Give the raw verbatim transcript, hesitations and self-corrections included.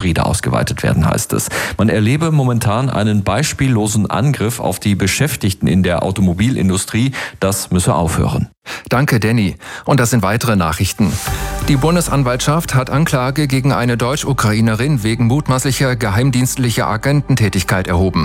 Hybride ausgeweitet werden, heißt es. Man erlebe momentan einen beispiellosen Angriff auf die Beschäftigten in der Automobilindustrie. Das müsse aufhören. Danke, Danny. Und das sind weitere Nachrichten. Die Bundesanwaltschaft hat Anklage gegen eine Deutsch-Ukrainerin wegen mutmaßlicher geheimdienstlicher Agententätigkeit erhoben.